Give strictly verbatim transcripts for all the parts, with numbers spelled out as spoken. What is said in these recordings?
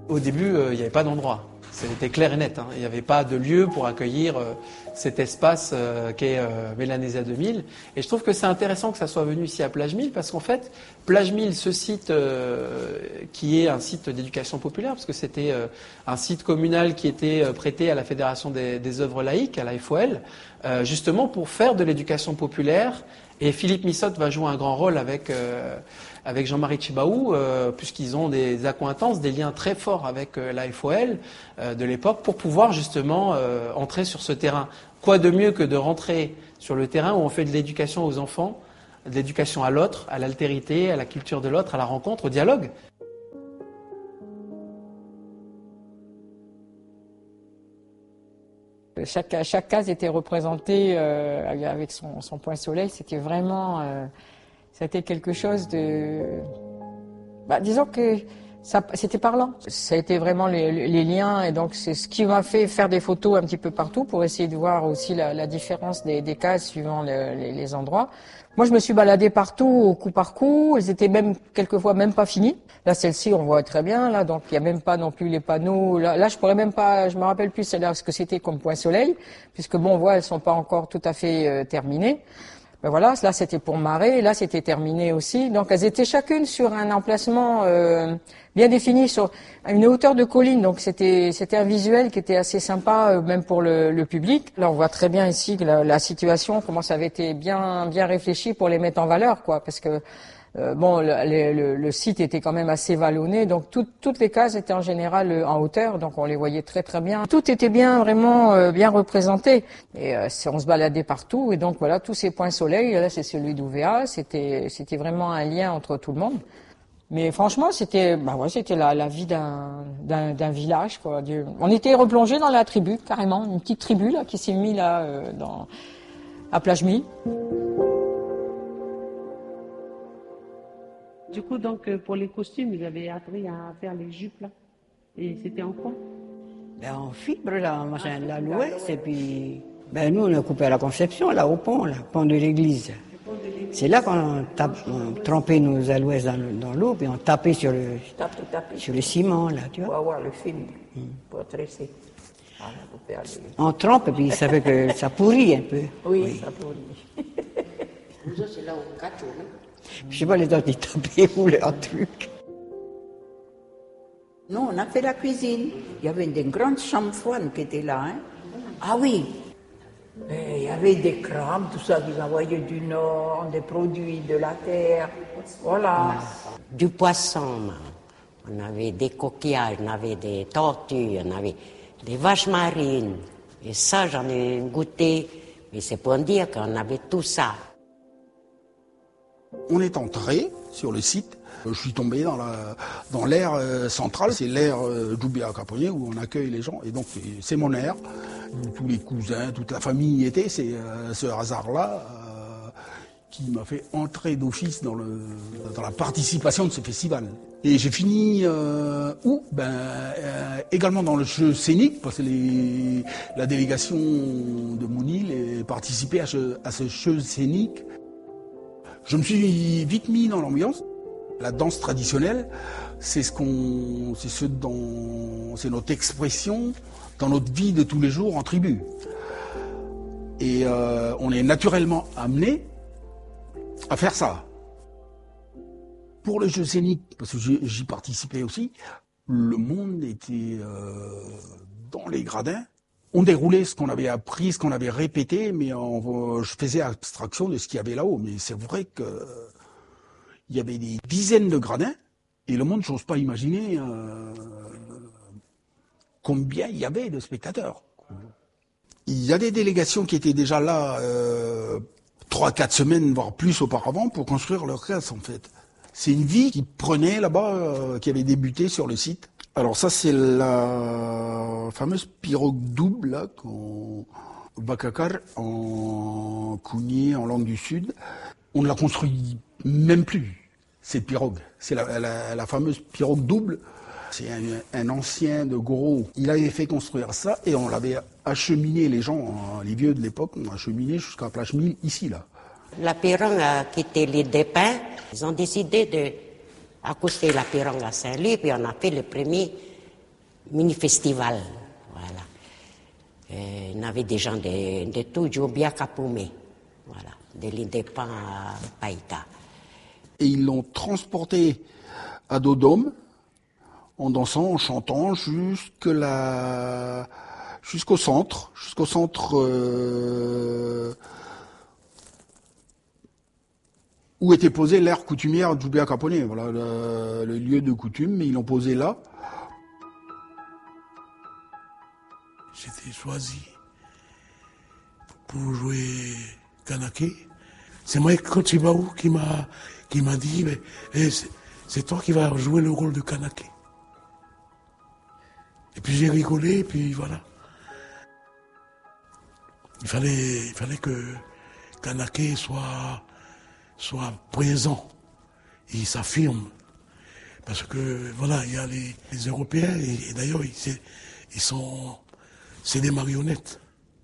Au début, euh, il n'y avait pas d'endroit. C'était clair et net. Hein. Il n'y avait pas de lieu pour accueillir euh, cet espace euh, qu'est euh, Mélanésia deux mille. Et je trouve que c'est intéressant que ça soit venu ici à Plage Mille, parce qu'en fait, Plage Mille, ce site euh, qui est un site d'éducation populaire, parce que c'était euh, un site communal qui était euh, prêté à la Fédération des, des œuvres laïques, à la F O L, euh, justement pour faire de l'éducation populaire. Et Philippe Missotte va jouer un grand rôle avec, euh, avec Jean-Marie Tchibaou, euh, puisqu'ils ont des accointances, des liens très forts avec euh, la F O L euh, de l'époque, pour pouvoir justement euh, entrer sur ce terrain. Quoi de mieux que de rentrer sur le terrain où on fait de l'éducation aux enfants, de l'éducation à l'autre, à l'altérité, à la culture de l'autre, à la rencontre, au dialogue. Chaque, chaque case était représentée euh, avec son, son point soleil. C'était vraiment, euh, c'était quelque chose de, bah, disons que ça, c'était parlant. Ça a été vraiment les, les liens, et donc c'est ce qui m'a fait faire des photos un petit peu partout pour essayer de voir aussi la, la différence des, des cases suivant le, les, les endroits. Moi, je me suis baladée partout, au coup par coup. Elles étaient même quelquefois même pas finies. Là, celle-ci, on voit très bien. Là, donc il y a même pas non plus les panneaux. Là, là je pourrais même pas. Je me rappelle plus celle-là ce que c'était comme point soleil, puisque bon, on voit, elles sont pas encore tout à fait euh, terminées. Ben voilà, là c'était pour marée, là c'était terminé aussi. Donc elles étaient chacune sur un emplacement euh, bien défini, sur une hauteur de colline. Donc c'était c'était un visuel qui était assez sympa, euh, même pour le, le public. Là on voit très bien ici que la, la situation, comment ça avait été bien bien réfléchi pour les mettre en valeur, quoi, parce que Euh, bon, le, le, le site était quand même assez vallonné, donc tout, toutes les cases étaient en général euh, en hauteur, donc on les voyait très très bien. Tout était bien, vraiment euh, bien représenté, et euh, on se baladait partout, et donc voilà, tous ces points soleil, là c'est celui d'Ouvéa, c'était c'était vraiment un lien entre tout le monde. Mais franchement, c'était bah ouais, c'était la, la vie d'un d'un d'un village, quoi. On était replongé dans la tribu, carrément, une petite tribu là qui s'est mise là euh, dans à Plage Mille. Du coup, donc, pour les costumes, vous avez appris à faire les jupes, là. Et c'était en quoi? Ben, en fibre, là, machin, la louesse, et puis... Ben, nous, on a coupé à la Conception, là, au pont, là, pont de l'église. C'est là qu'on tape, on trempait nos alouettes dans, dans l'eau, puis on tapait sur le, tape, tape, sur le ciment, là, tu vois. Pour avoir le film, hmm. pour tresser. Ah, pour faire les... On trempe, et puis ça fait que ça pourrit un peu. Oui, oui. Ça pourrit. Vous autres, c'est là au gâteau, non? Je sais pas les autres, ils tapaient où leur truc. Non, on a fait la cuisine. Il y avait des grandes chambres froides qui étaient là. Hein. Ah oui. Et il y avait des crabes, tout ça qu'ils envoyaient du nord, des produits de la terre. Voilà. Du poisson, on avait des coquillages, on avait des tortues, on avait des vaches marines. Et ça, j'en ai goûté. Mais c'est pour dire qu'on avait tout ça. On est entré sur le site. Je suis tombé dans la dans l'aire euh, centrale, c'est l'aire euh, Djoubéa Caponnier où on accueille les gens. Et donc c'est mon aire, où tous les cousins, toute la famille y était. C'est euh, ce hasard-là euh, qui m'a fait entrer d'office dans le dans la participation de ce festival. Et j'ai fini euh, où Ben euh, également dans le jeu scénique, parce que les, la délégation de Mounil est participée à ce, à ce jeu scénique. Je me suis vite mis dans l'ambiance. La danse traditionnelle, c'est ce qu'on, c'est ce dont, c'est notre expression dans notre vie de tous les jours en tribu. Et euh, on est naturellement amené à faire ça. Pour le jeu scénique, parce que j'y participais aussi, le monde était euh, dans les gradins. On déroulait ce qu'on avait appris, ce qu'on avait répété, mais on, je faisais abstraction de ce qu'il y avait là-haut. Mais c'est vrai que il y avait des dizaines de gradins, et le monde, j'ose pas imaginer euh, combien il y avait de spectateurs. Il y a des délégations qui étaient déjà là euh, trois, quatre semaines, voire plus auparavant, pour construire leur classe, en fait. C'est une vie qui prenait là-bas, euh, qui avait débuté sur le site. Alors ça, c'est la fameuse pirogue double, là, qu'on Bakakar, en Kounié, en langue du Sud. On ne la construit même plus, cette pirogue. C'est la, la, la fameuse pirogue double. C'est un, un ancien de Gros. Il avait fait construire ça et on l'avait acheminé, les gens, les vieux de l'époque, on l'a acheminé jusqu'à Plage Mille, ici, là. La pirogue a quitté l'île des Pins. Ils ont décidé de accoster la pirogue à Saint-Louis, puis on a fait le premier mini-festival. Voilà. Euh, il y avait des gens de, de tout Djoubia Kapoumé. Voilà. De l'Indépend à Païta. Et ils l'ont transporté à Dodome en dansant, en chantant jusque la, jusqu'au centre, jusqu'au centre euh, où était posée l'aire coutumière Djoubia Kaponé. Voilà le, le lieu de coutume, mais ils l'ont posé là. J'étais choisi pour jouer Kanaké. C'est Mike Kochibaou qui m'a qui m'a dit mais, hey, c'est, c'est toi qui vas jouer le rôle de Kanaké. Et puis j'ai rigolé, et puis voilà. Il fallait, il fallait que Kanaké soit, soit présent, il s'affirme. Parce que voilà, il y a les, les Européens, et, et d'ailleurs ils, ils sont, c'est des marionnettes.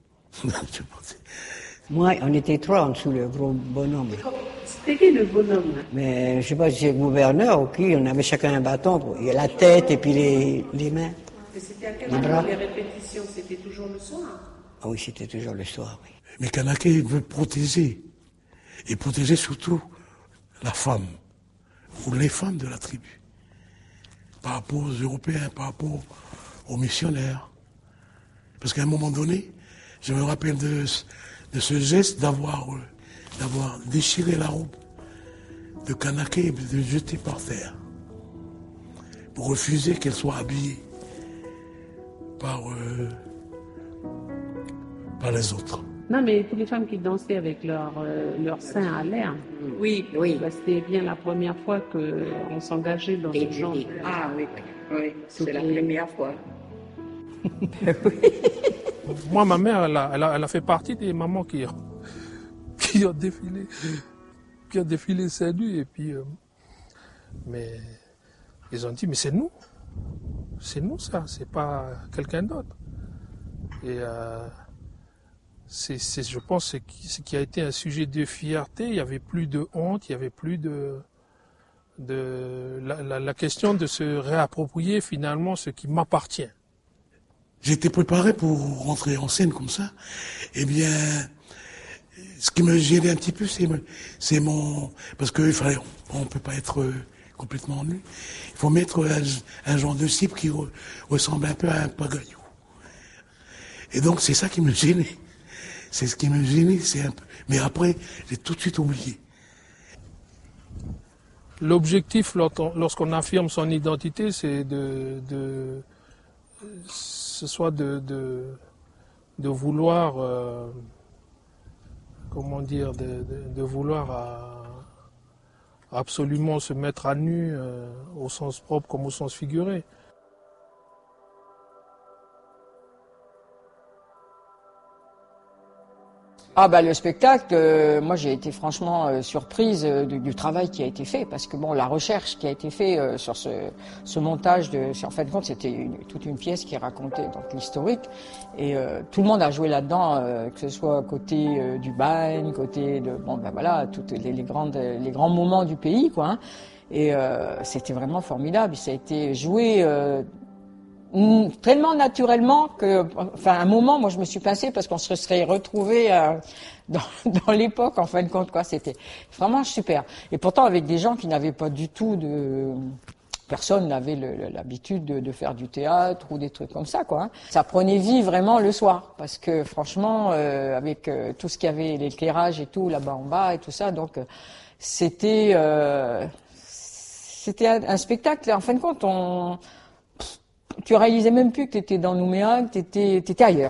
Moi, on était trois en dessous, le gros bonhomme. C'était qui le bonhomme? Mais je sais pas si c'est le gouverneur ou qui, on avait chacun un bâton, pour, il y a la tête et puis les, les mains. Et c'était à quel Les moment bras. les répétitions? C'était toujours le soir? Ah oui, c'était toujours le soir, oui. Mais Kanaké veut protéger, et protéger surtout la femme, ou les femmes de la tribu, par rapport aux Européens, par rapport aux missionnaires. Parce qu'à un moment donné, je me rappelle de, de ce geste d'avoir, euh, d'avoir déchiré la robe de Kanaké et de jeter par terre, pour refuser qu'elle soit habillée par, euh, par les autres. Non, mais toutes les femmes qui dansaient avec leur, euh, leur sein à l'air, Oui, oui. bah, c'était bien la première fois qu'on s'engageait dans ce genre. Ah oui, oui, c'est la première fois. Moi, ma mère, elle a, elle, a, elle a fait partie des mamans qui, qui ont défilé, qui ont défilé seins nus, et puis, euh, mais ils ont dit, mais c'est nous, c'est nous ça, c'est pas quelqu'un d'autre. Et euh, c'est, c'est, je pense, c'est ce qui a été un sujet de fierté. Il n'y avait plus de honte, il n'y avait plus de, de la, la, la question de se réapproprier finalement ce qui m'appartient. J'étais préparé pour rentrer en scène comme ça. Eh bien, ce qui me gênait un petit peu, c'est, c'est mon... Parce qu'il fallait... On ne peut pas être complètement nu. Il faut mettre un, un genre de cible qui re, ressemble un peu à un pagayou. Et donc, c'est ça qui me gênait. C'est ce qui me gênait, c'est un peu... Mais après, j'ai tout de suite oublié. L'objectif, lorsqu'on affirme son identité, c'est de... de ce soit de, de, de vouloir, euh, comment dire, de, de, de vouloir à, absolument se mettre à nu, euh, au sens propre comme au sens figuré. Ah bah le spectacle, euh, moi j'ai été franchement euh, surprise euh, du, du travail qui a été fait, parce que bon, la recherche qui a été faite euh, sur ce, ce montage, de, en fin de compte c'était une, toute une pièce qui racontait donc l'historique, et euh, tout le monde a joué là-dedans, euh, que ce soit côté euh, du bagne, côté de bon ben voilà, toutes les, les grandes les grands moments du pays quoi, hein, et euh, c'était vraiment formidable. Ça a été joué euh, tellement naturellement que, enfin, un moment, moi, je me suis passée parce qu'on se serait retrouvés euh, dans, dans l'époque, en fin de compte, quoi. C'était vraiment super. Et pourtant, avec des gens qui n'avaient pas du tout de... Personne n'avait le, l'habitude de, de faire du théâtre ou des trucs comme ça, quoi. Ça prenait vie vraiment le soir, parce que franchement, euh, avec euh, tout ce qu'il y avait, l'éclairage et tout, là-bas en bas et tout ça, donc euh, c'était... Euh, c'était un, un spectacle, en fin de compte, on... Tu réalisais même plus que tu étais dans Nouméa, que tu étais, t'étais ailleurs.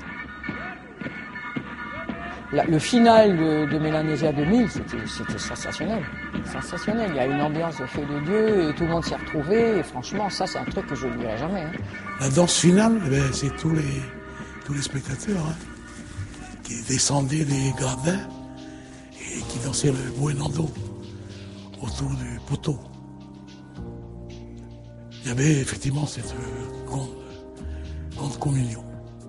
La, le final de, de Mélanésia deux mille, c'était, c'était sensationnel. Sensationnel. Il y a une ambiance de feu de Dieu et tout le monde s'y est retrouvé. Et franchement, ça, c'est un truc que je n'oublierai jamais. Hein. La danse finale, eh bien, c'est tous les, tous les spectateurs hein, qui descendaient des gradins et qui dansaient le buenando autour du poteau. Il y avait effectivement cette grande, grande communion.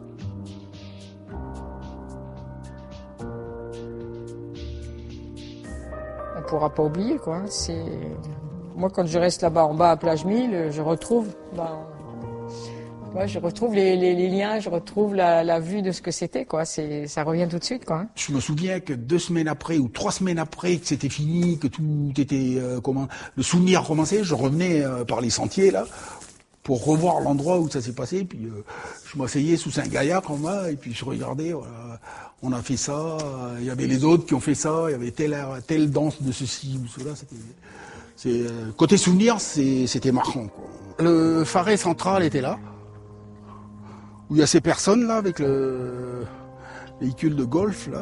On ne pourra pas oublier, quoi. C'est... Moi, quand je reste là-bas en bas à Plage Mille, je retrouve ben, Moi, je retrouve les, les, les liens, je retrouve la, la vue de ce que c'était, quoi. C'est, ça revient tout de suite, quoi. Hein. Je me souviens que deux semaines après ou trois semaines après que c'était fini, que tout était euh, comment, le souvenir recommençait, je revenais euh, par les sentiers là pour revoir l'endroit où ça s'est passé. Puis euh, je m'asseyais sous Saint-Gaillard en bas et puis je regardais. Voilà, on a fait ça. Il y avait les autres qui ont fait ça. Il y avait telle telle danse de ceci ou cela. C'était, c'est euh, côté souvenir, c'est, c'était marquant, quoi. Le Pharet central était là, où il y a ces personnes là avec le véhicule de golf là.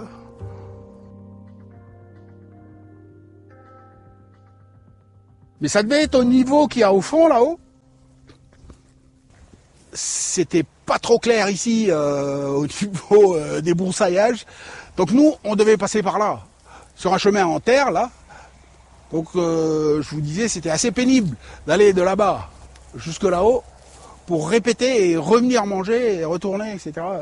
Mais ça devait être au niveau qu'il y a au fond là-haut. C'était pas trop clair ici euh, au niveau euh, des broussaillages. Donc nous, on devait passer par là, sur un chemin en terre là. Donc euh, je vous disais, c'était assez pénible d'aller de là-bas jusque là-haut pour répéter et revenir manger et retourner, et cetera.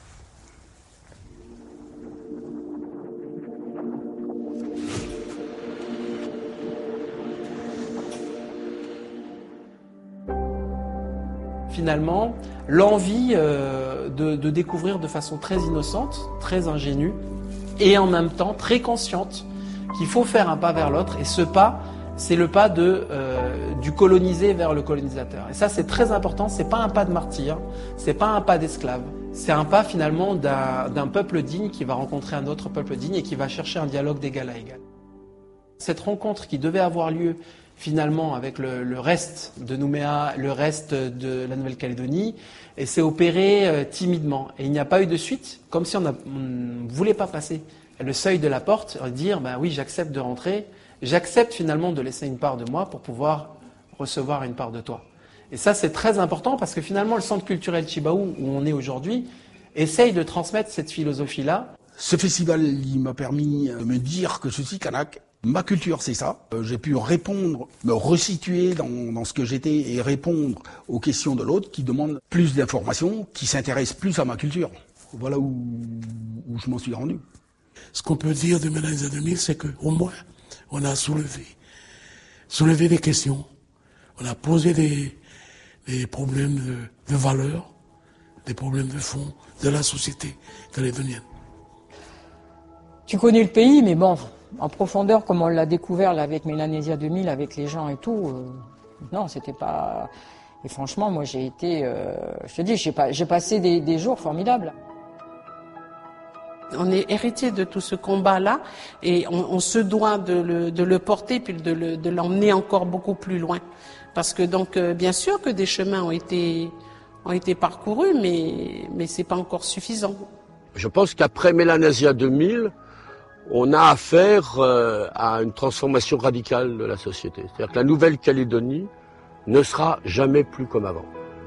Finalement, l'envie euh, de, de découvrir de façon très innocente, très ingénue, et en même temps très consciente qu'il faut faire un pas vers l'autre, et ce pas, c'est le pas de, euh, du colonisé vers le colonisateur. Et ça, c'est très important, c'est pas un pas de martyr, c'est pas un pas d'esclave, c'est un pas finalement d'un, d'un peuple digne qui va rencontrer un autre peuple digne et qui va chercher un dialogue d'égal à égal. Cette rencontre qui devait avoir lieu finalement avec le, le reste de Nouméa, le reste de la Nouvelle-Calédonie, et s'est opérée euh, timidement. Et il n'y a pas eu de suite, comme si on ne voulait pas passer le seuil de la porte, et dire ben oui, j'accepte de rentrer, j'accepte finalement de laisser une part de moi pour pouvoir recevoir une part de toi. Et ça, c'est très important parce que finalement, le centre culturel Tjibaou, où on est aujourd'hui, essaye de transmettre cette philosophie-là. Ce festival, il m'a permis de me dire que je suis kanak. Ma culture, c'est ça. Euh, j'ai pu répondre, me resituer dans, dans ce que j'étais et répondre aux questions de l'autre qui demande plus d'informations, qui s'intéresse plus à ma culture. Voilà où, où je m'en suis rendu. Ce qu'on peut dire de Mélanie deux mille, c'est qu'au moins, on a soulevé, soulevé des questions, on a posé des, des problèmes de, de valeur, des problèmes de fond de la société calédonienne. Tu connais le pays, mais bon, en profondeur, comme on l'a découvert là, avec Mélanésia deux mille, avec les gens et tout, euh, non, c'était pas... Et franchement, moi j'ai été, euh, je te dis, j'ai, pas, j'ai passé des, des jours formidables. On est héritier de tout ce combat-là et on, on se doit de le, de le porter puis de, le, de l'emmener encore beaucoup plus loin. Parce que donc, euh, bien sûr que des chemins ont été, ont été parcourus, mais, mais c'est pas encore suffisant. Je pense qu'après Mélanésia deux mille, on a affaire euh, à une transformation radicale de la société. C'est-à-dire que la Nouvelle-Calédonie ne sera jamais plus comme avant.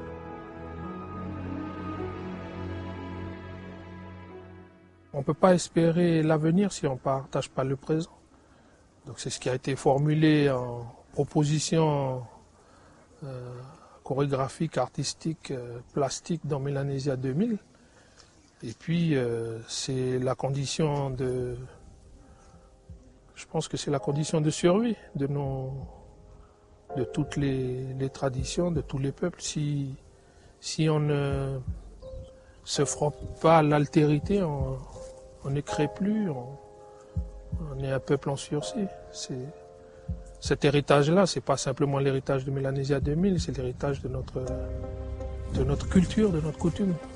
On ne peut pas espérer l'avenir si on ne partage pas le présent. Donc c'est ce qui a été formulé en proposition euh, chorégraphique, artistique, euh, plastique dans Mélanésia deux mille. Et puis euh, c'est la condition de... Je pense que c'est la condition de survie de, nos, de toutes les, les traditions, de tous les peuples. Si, si on ne se frotte pas à l'altérité, on, on ne crée plus, on, on est un peuple en sursis. C'est, cet héritage-là, c'est pas simplement l'héritage de Mélanésia deux mille, c'est l'héritage de notre, de notre culture, de notre coutume.